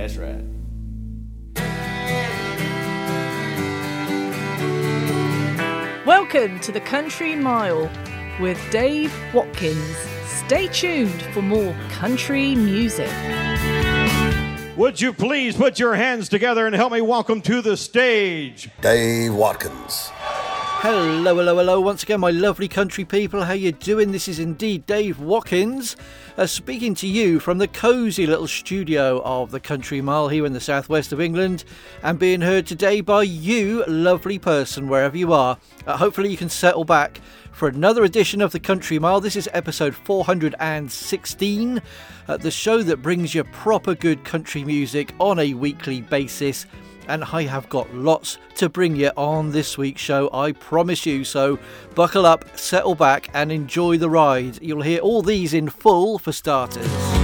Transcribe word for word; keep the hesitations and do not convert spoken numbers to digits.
That's right. Welcome to the Country Mile with Dave Watkins. Stay tuned for more country music. Would you please put your hands together and help me welcome to the stage Dave Watkins. Hello, hello, hello. Once again, my lovely country people. How you doing? This is indeed Dave Watkins, uh, speaking to you from the cosy little studio of the Country Mile here in the southwest of England, and being heard today by you, lovely person, wherever you are. Uh, hopefully you can settle back for another edition of the Country Mile. This is episode four hundred sixteen, uh, the show that brings you proper good country music on a weekly basis. And I have got lots to bring you on this week's show, I promise you. So buckle up, settle back and enjoy the ride. You'll hear all these in full for starters.